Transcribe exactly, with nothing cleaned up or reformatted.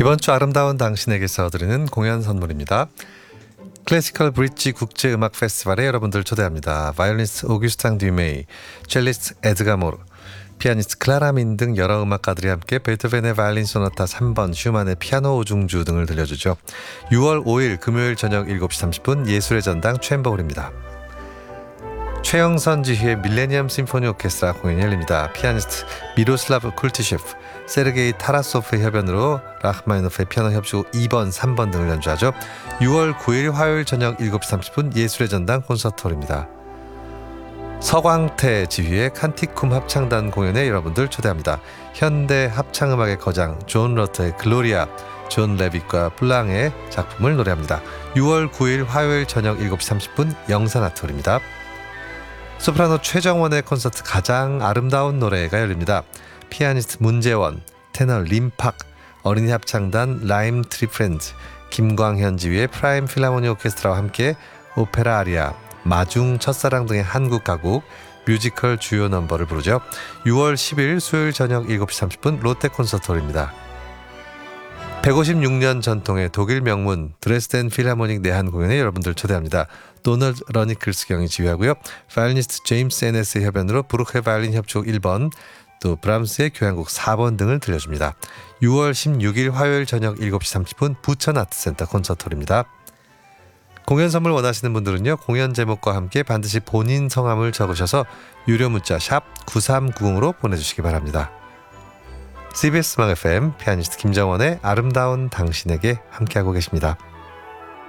이번 주 아름다운 당신에게서 드리는 공연 선물입니다. 클래시컬 브릿지 국제음악 페스티벌에 여러분들 초대합니다. 바이올리니스트 오규스탕 듀메이, 첼리스트 에드가 모르, 피아니스트 클라라 민 등 여러 음악가들이 함께 베토벤의 바이올린 소나타 삼 번, 슈만의 피아노 오중주 등을 들려주죠. 유월 오일 금요일 저녁 일곱 시 삼십 분 예술의 전당 챔버홀입니다. 최영선 지휘의 밀레니엄 심포니 오케스트라 공연이 열립니다. 피아니스트 미로슬라브 쿨티셰프, 세르게이 타라소프의 협연으로 라흐마니노프의 피아노 협주곡 이 번, 삼 번 등을 연주하죠. 유월 구일 화요일 저녁 일곱 시 삼십 분 예술의 전당 콘서트홀입니다. 서광태 지휘의 칸티쿰 합창단 공연에 여러분들 초대합니다. 현대 합창음악의 거장 존 러터의 글로리아, 존 레빗과 블랑의 작품을 노래합니다. 유월 구일 화요일 저녁 일곱 시 삼십 분 영산아트홀입니다. 소프라노 최정원의 콘서트 가장 아름다운 노래가 열립니다. 피아니스트 문재원, 테너 림팍, 어린이 합창단 라임 트리프렌즈, 김광현 지휘의 프라임 필하모니 오케스트라와 함께 오페라 아리아, 마중, 첫사랑 등의 한국 가곡, 뮤지컬 주요 넘버를 부르죠. 유월 십일 수요일 저녁 일곱 시 삼십 분 롯데 콘서트홀입니다. 백오십육 년 전통의 독일 명문 드레스덴 필하모닉 내한 공연에 여러분들 초대합니다. 도널드 러니클스 경이 지휘하고요. 바이올리니스트 제임스 에네스의 협연으로 브루크의 바이올린 협주곡 일 번, 또 브람스의 교향곡 사 번 등을 들려줍니다. 유월 십육일 화요일 저녁 일곱 시 삼십 분 부천아트센터 콘서트홀입니다. 공연 선물 원하시는 분들은요, 공연 제목과 함께 반드시 본인 성함을 적으셔서 유료 문자 샵 구삼구공으로 보내주시기 바랍니다. 씨비에스 음악 에프엠 피아니스트 김정원의 아름다운 당신에게 함께하고 계십니다.